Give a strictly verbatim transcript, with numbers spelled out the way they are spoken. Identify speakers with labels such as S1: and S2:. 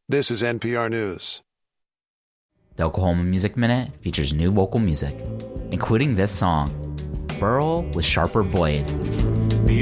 S1: This is N P R News.
S2: The Oklahoma Music Minute features new vocal music, including this song, Burl with Sharper Blade.